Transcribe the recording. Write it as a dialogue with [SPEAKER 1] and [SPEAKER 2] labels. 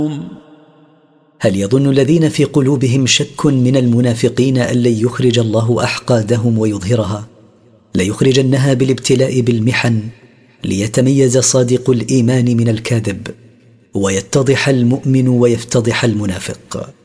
[SPEAKER 1] هل يظن الذين في قلوبهم شك من المنافقين أن لن يخرج الله أحقادهم ويظهرها؟ ليخرجنها بالابتلاء بالمحن، ليتميز صادق الإيمان من الكاذب، ويتضح المؤمن ويفتضح المنافق.